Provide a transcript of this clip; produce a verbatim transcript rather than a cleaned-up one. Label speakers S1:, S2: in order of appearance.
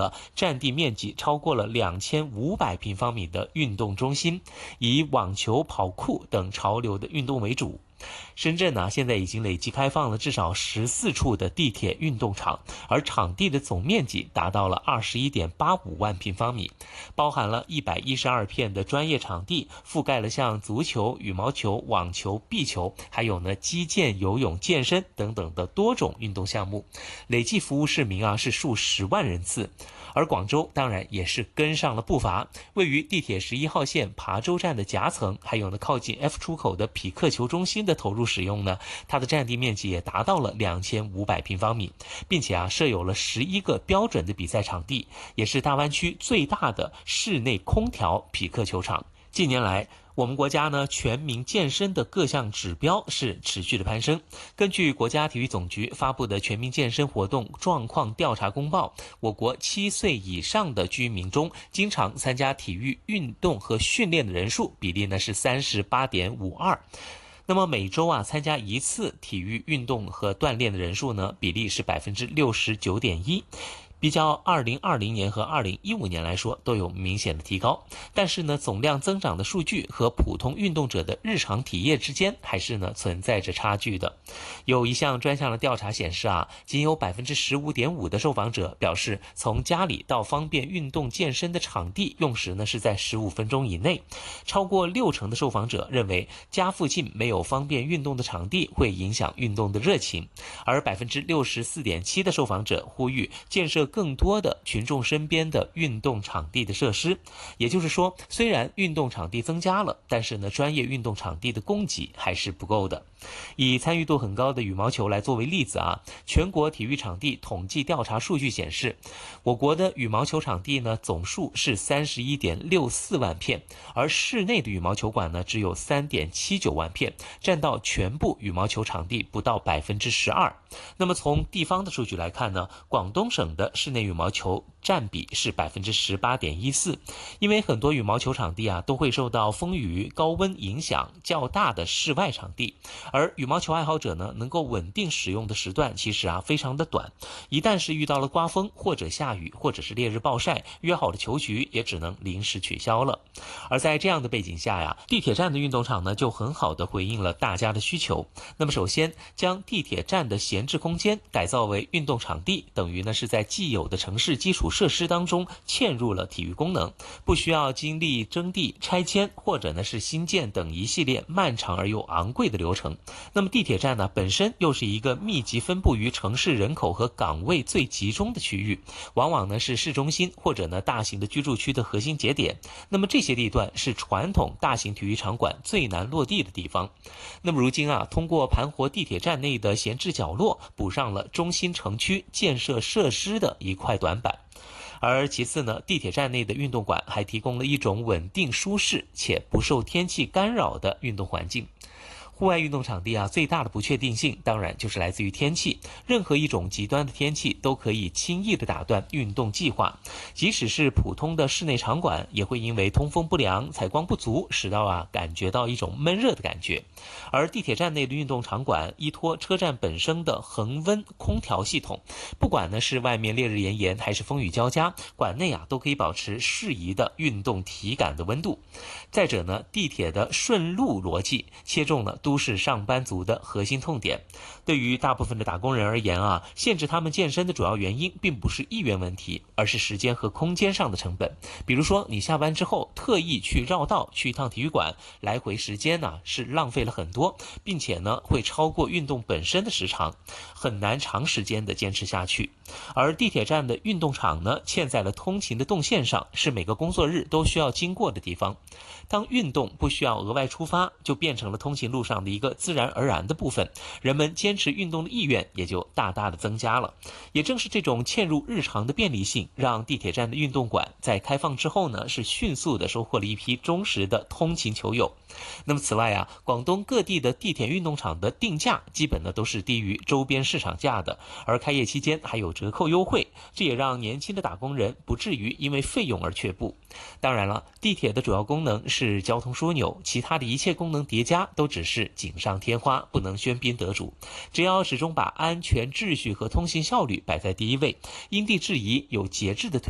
S1: 了占地面积超过了两千五百平方米的运动中心，以网球、跑酷等潮流的运动为主。深圳呢，现在已经累计开放了至少十四处的地铁运动场，而场地的总面积达到了二十一点八五万平方米，包含了一百一十二片的专业场地，覆盖了像足球、羽毛球、网球、壁球，还有呢击剑、游泳、健身等等的多种运动项目，累计服务市民啊是数十万人次。而广州当然也是跟上了步伐，位于地铁十一号线琶洲站的夹层，还有呢靠近 F 出口的匹克球中心的投入使用呢，它的占地面积也达到了两千五百平方米，并且啊设有了十一个标准的比赛场地，也是大湾区最大的室内空调匹克球场。近年来，我们国家呢全民健身的各项指标是持续的攀升。根据国家体育总局发布的全民健身活动状况调查公报，我国七岁以上的居民中，经常参加体育运动和训练的人数比例呢是 三十八点五二。那么每周啊参加一次体育运动和锻炼的人数呢，比例是 百分之六十九点一。比较二零二零年和二零一五年来说都有明显的提高，但是呢总量增长的数据和普通运动者的日常体验之间还是呢存在着差距的。有一项专项的调查显示啊，仅有 百分之十五点五 的受访者表示从家里到方便运动健身的场地用时呢是在十五分钟以内，超过六成的受访者认为家附近没有方便运动的场地会影响运动的热情，而 百分之六十四点七 的受访者呼吁建设更多的群众身边的运动场地的设施。也就是说，虽然运动场地增加了，但是呢专业运动场地的供给还是不够的。以参与度很高的羽毛球来作为例子啊，全国体育场地统计调查数据显示，我国的羽毛球场地呢总数是 三十一点六四万片，而室内的羽毛球馆呢只有 三点七九万片，占到全部羽毛球场地不到 百分之十二。 那么从地方的数据来看呢，广东省的室内羽毛球占比是 百分之十八点一四。 因为很多羽毛球场地啊都会受到风雨高温影响较大的室外场地，而羽毛球爱好者呢能够稳定使用的时段其实啊非常的短，一旦是遇到了刮风或者下雨或者是烈日暴晒，约好的球局也只能临时取消了。而在这样的背景下呀，地铁站的运动场呢就很好的回应了大家的需求。那么首先将地铁站的闲置空间改造为运动场地，等于呢是在既有的城市基础设施当中嵌入了体育功能，不需要经历征地、拆迁或者呢是新建等一系列漫长而又昂贵的流程。那么地铁站呢本身又是一个密集分布于城市人口和岗位最集中的区域，往往呢是市中心或者呢大型的居住区的核心节点。那么这些地段是传统大型体育场馆最难落地的地方。那么如今啊，通过盘活地铁站内的闲置角落，补上了中心城区建设设施的一块短板。而其次呢，地铁站内的运动馆还提供了一种稳定、舒适且不受天气干扰的运动环境。户外运动场地啊，最大的不确定性当然就是来自于天气，任何一种极端的天气都可以轻易的打断运动计划。即使是普通的室内场馆，也会因为通风不良、采光不足，使到啊感觉到一种闷热的感觉。而地铁站内的运动场馆依托车站本身的恒温空调系统，不管呢是外面烈日炎炎还是风雨交加，馆内啊都可以保持适宜的运动体感的温度。再者呢，地铁的顺路逻辑切中了都市上班族的核心痛点。对于大部分的打工人而言啊，限制他们健身的主要原因并不是意愿问题，而是时间和空间上的成本。比如说你下班之后特意去绕道去一趟体育馆，来回时间呢是浪费了很多，并且呢会超过运动本身的时长，很难长时间的坚持下去。而地铁站的运动场呢，嵌在了通勤的动线上，是每个工作日都需要经过的地方。当运动不需要额外出发，就变成了通勤路上的一个自然而然的部分，人们坚持运动的意愿也就大大的增加了。也正是这种嵌入日常的便利性，让地铁站的运动馆在开放之后呢，是迅速的收获了一批忠实的通勤球友。那么此外啊，广东各地的地铁运动场的定价基本呢都是低于周边市场价的，而开业期间还有折扣优惠，这也让年轻的打工人不至于因为费用而却步。当然了，地铁的主要功能是交通枢纽，其他的一切功能叠加都只是锦上添花，不能喧宾夺主。只要始终把安全、秩序和通行效率摆在第一位，因地制宜、有节制的推